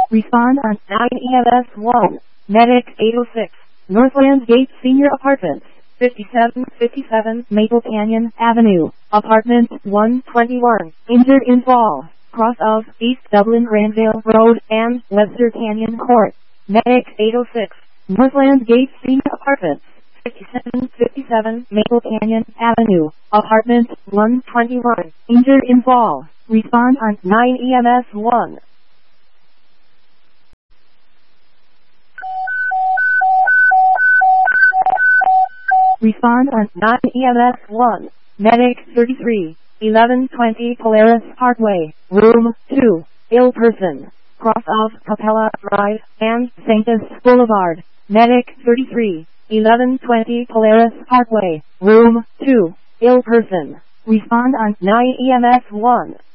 Respond on 9 EMS 1. Medic 806. Northland Gate Senior Apartments. 5757 Maple Canyon Avenue. Apartment 121. Injured in fall. Cross of East Dublin Granville Road and Webster Canyon Court. Medic 806. Northland Gate Senior Apartments. 5757 Maple Canyon Avenue. Apartment 121. Injured in fall. Respond on 9 EMS 1. Respond on 9 EMS 1. Medic 33. 1120 Polaris Parkway. Room 2. Ill person. Cross of Capella Drive and Sanctus Boulevard. Medic 33. 1120 Polaris Parkway. Room 2. Ill person. Respond on 9 EMS 1.